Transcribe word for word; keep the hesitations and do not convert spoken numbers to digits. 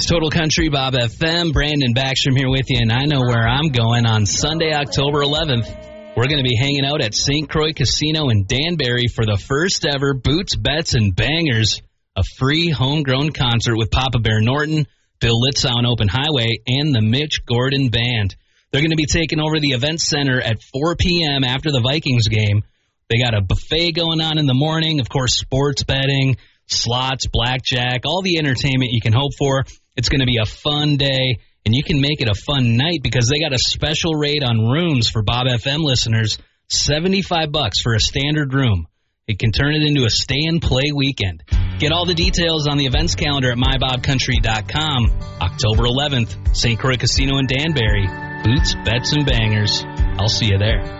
Total Country, Bob F M. Brandon Backstrom here with you, and I know where I'm going on Sunday, October eleventh. We're going to be hanging out at Saint Croix Casino in Danbury for the first ever Boots, Bets, and Bangers, a free homegrown concert with Papa Bear Norton, Bill Litzow on Open Highway, and the Mitch Gordon Band. They're going to be taking over the event center at four p.m. after the Vikings game. They got a buffet going on in the morning, of course, sports betting, slots, blackjack, all the entertainment you can hope for. It's going to be a fun day, and you can make it a fun night because they got a special rate on rooms for Bob F M listeners, seventy-five bucks for a standard room. It can turn it into a stay-and-play weekend. Get all the details on the events calendar at my bob country dot com. October eleventh, Saint Croix Casino in Danbury. Boots, Bets, and Bangers. I'll see you there.